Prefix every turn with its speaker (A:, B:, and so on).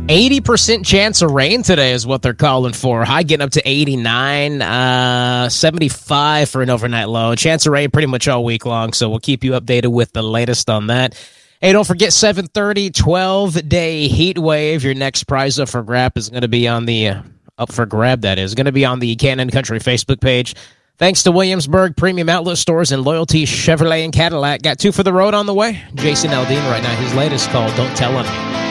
A: 80% chance of rain today is what they're calling for. High getting up to 89, 75 for an overnight low. Chance of rain pretty much all week long, so we'll keep you updated with the latest on that. Hey, don't forget 7:30, 12-day heat wave. Your next prize up for grab is going to be on the going to be on the Cannon Country Facebook page. Thanks to Williamsburg Premium Outlet Stores and Loyalty Chevrolet and Cadillac. Got two for the road on the way. Jason Aldean right now, his latest called Don't Tell Him.